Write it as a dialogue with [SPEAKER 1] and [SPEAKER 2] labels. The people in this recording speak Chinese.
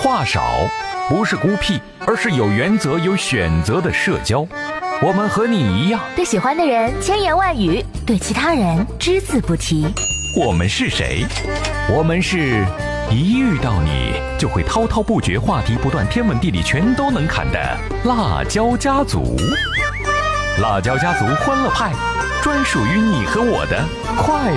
[SPEAKER 1] 话少，不是孤僻，而是有原则、有选择的社交。我们和你一样，
[SPEAKER 2] 对喜欢的人千言万语，对其他人只字不提。
[SPEAKER 1] 我们是谁？我们是一遇到你就会滔滔不绝，话题不断，天文地理全都能侃的辣椒家族。辣椒家族欢乐派，专属于你和我的快